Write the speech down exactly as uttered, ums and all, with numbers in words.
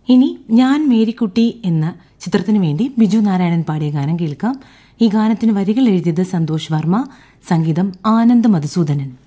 ഇനി ഞാൻ മേരിക്കുട്ടി എന്ന ചിത്രത്തിനു വേണ്ടി ബിജു നാരായണൻ പാടിയ ഗാനം കേൾക്കാം. ഈ ഗാനത്തിന് വരികൾ എഴുതിയത് സന്തോഷ് വർമ്മ, സംഗീതം ആനന്ദ് മധുസൂദനൻ.